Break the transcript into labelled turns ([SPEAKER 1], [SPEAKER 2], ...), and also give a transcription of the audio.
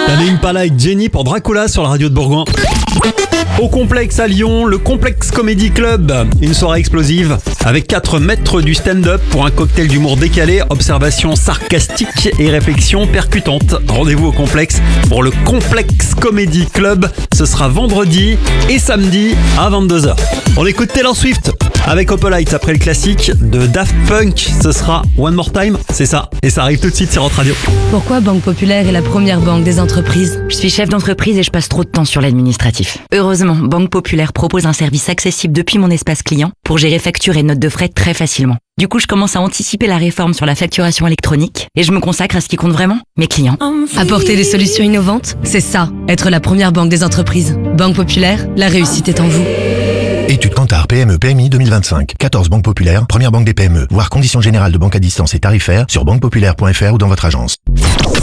[SPEAKER 1] T'avais une pala avec Jenny pour Dracula sur la radio de Bourgoin. Au complexe à Lyon, le Complexe Comedy Club. Une soirée explosive avec 4 maîtres du stand-up pour un cocktail d'humour décalé, observation sarcastique et réflexion percutante. Rendez-vous au complexe pour le Complexe Comedy Club. Ce sera vendredi et samedi à 22h. On écoute Taylor Swift avec Opalite après le classique de Daft Punk. Ce sera One More Time, c'est ça. Et ça arrive tout de suite sur Hot Radio.
[SPEAKER 2] Pourquoi Banque Populaire est la première banque des entreprises?
[SPEAKER 3] Je suis chef d'entreprise et je passe trop de temps sur l'administratif. Heureusement, Banque Populaire propose un service accessible depuis mon espace client pour gérer factures et notes de frais très facilement. Du coup, je commence à anticiper la réforme sur la facturation électronique et je me consacre à ce qui compte vraiment, mes clients.
[SPEAKER 2] Apporter des solutions innovantes, c'est ça, être la première banque des entreprises. Banque Populaire, la réussite est en vous.
[SPEAKER 4] Étude Kantar PME PMI 2025. 14 banques populaires, première banque des PME. Voir conditions générales de banque à distance et tarifaires sur banquepopulaire.fr ou dans votre agence.